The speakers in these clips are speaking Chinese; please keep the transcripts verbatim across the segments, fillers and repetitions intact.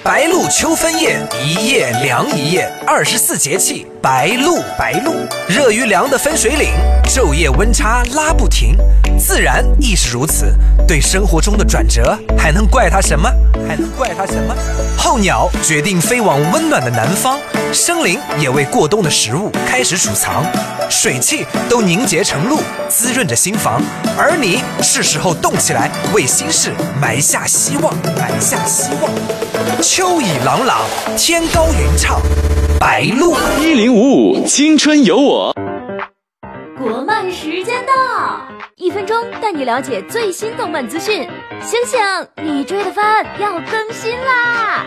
白露秋分夜，一夜凉一夜，二十四节气白露。白露，热与凉的分水岭，昼夜温差拉不停。自然亦是如此，对生活中的转折，还能怪它什么？还能怪它什么？候鸟决定飞往温暖的南方，生灵也为过冬的食物开始储藏，水汽都凝结成露，滋润着心房。而你是时候动起来，为心事埋下希望，埋下希望。秋意朗朗，天高云畅，白露。 一零五五青春有我。 国漫时间到，一分钟带你了解最新动漫资讯。醒醒，你追的番要更新啦！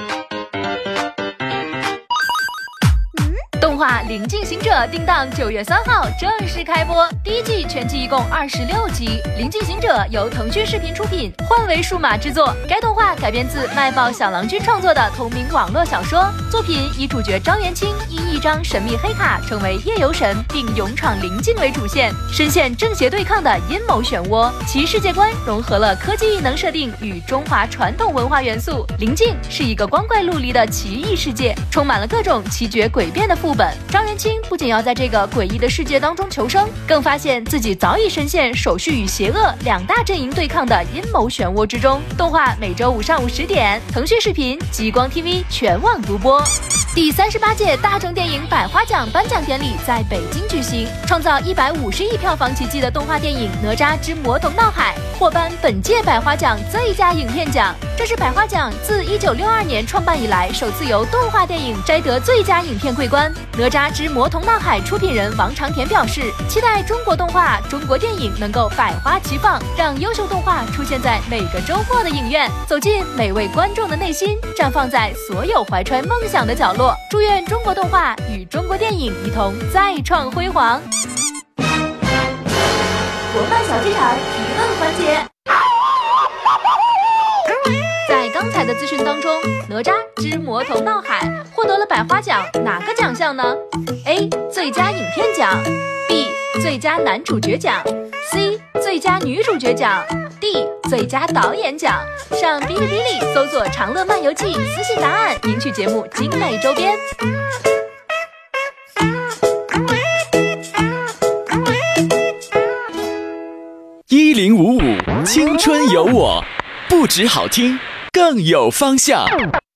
动画《临近行者》定档九月三号正式开播，第一季全季一共二十六集。《临近行者》由腾讯视频出品，幻为数码制作。该动画改编自卖报小郎君创作的同名网络小说，作品以主角张元清因一张神秘黑卡成为夜游神，并勇闯临近为主线，深陷正邪对抗的阴谋漩涡。其世界观融合了科技异能设定与中华传统文化元素。临近是一个光怪陆离的奇异世界，充满了各种奇绝诡变的副本。张元清不仅要在这个诡异的世界当中求生，更发现自己早已深陷手续与邪恶两大阵营对抗的阴谋漩涡之中。动画每周五上午十点，腾讯视频、极光 T V 全网独播。第三十八届大众电影百花奖颁奖典礼在北京举行，创造一百五十亿票房奇迹的动画电影《哪吒之魔童闹海》获颁本届百花奖最佳影片奖。这是百花奖自一九六二年创办以来首次由动画电影摘得最佳影片桂冠。《哪吒之魔童闹海》出品人王长田表示，期待中国动画、中国电影能够百花齐放，让优秀动画出现在每个周末的影院，走进每位观众的内心，绽放在所有怀揣梦想的角落。祝愿中国动画与中国电影一同再创辉煌。国漫小剧场提问环节。在刚才的资讯当中，《哪吒之魔童闹海》获得了百花奖哪个奖项呢？ A. 最佳影片奖， B. 最佳男主角奖， C. 最佳女主角奖， D. 最佳导演奖。上哔哩哔哩搜索长乐漫游记，私信答案领取节目精美周边。 一零五五青春有我，不止好听，更有方向。